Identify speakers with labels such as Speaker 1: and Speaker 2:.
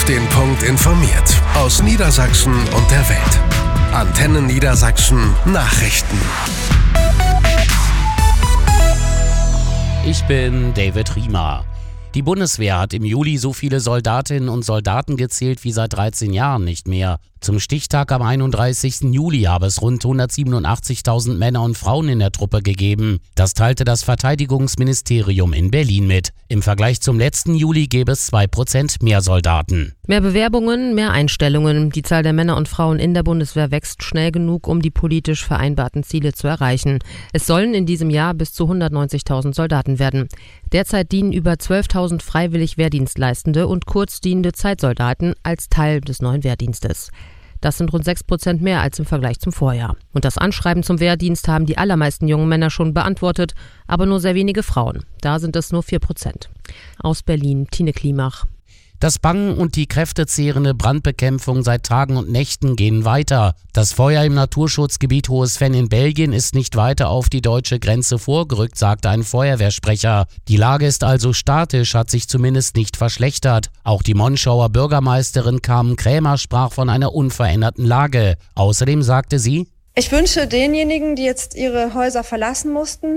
Speaker 1: den Punkt informiert. Aus Niedersachsen und der Welt. Antenne Niedersachsen Nachrichten.
Speaker 2: Ich bin David Riemer. Die Bundeswehr hat im Juli so viele Soldatinnen und Soldaten gezählt wie seit 13 Jahren nicht mehr. Zum Stichtag am 31. Juli habe es rund 187.000 Männer und Frauen in der Truppe gegeben. Das teilte das Verteidigungsministerium in Berlin mit. Im Vergleich zum letzten Juli gäbe es 2% mehr Soldaten.
Speaker 3: Mehr Bewerbungen, mehr Einstellungen. Die Zahl der Männer und Frauen in der Bundeswehr wächst schnell genug, um die politisch vereinbarten Ziele zu erreichen. Es sollen in diesem Jahr bis zu 190.000 Soldaten werden. Derzeit dienen über 12.000 freiwillig Wehrdienstleistende und kurzdienende Zeitsoldaten als Teil des neuen Wehrdienstes. Das sind rund 6% mehr als im Vergleich zum Vorjahr. Und das Anschreiben zum Wehrdienst haben die allermeisten jungen Männer schon beantwortet, aber nur sehr wenige Frauen. Da sind es nur 4%. Aus Berlin, Tine Klimach.
Speaker 2: Das Bangen und die kräftezehrende Brandbekämpfung seit Tagen und Nächten gehen weiter. Das Feuer im Naturschutzgebiet Hohes Venn in Belgien ist nicht weiter auf die deutsche Grenze vorgerückt, sagte ein Feuerwehrsprecher. Die Lage ist also statisch, hat sich zumindest nicht verschlechtert. Auch die Monschauer Bürgermeisterin Carmen Krämer sprach von einer unveränderten Lage. Außerdem sagte sie:
Speaker 4: Ich wünsche denjenigen, die jetzt ihre Häuser verlassen mussten,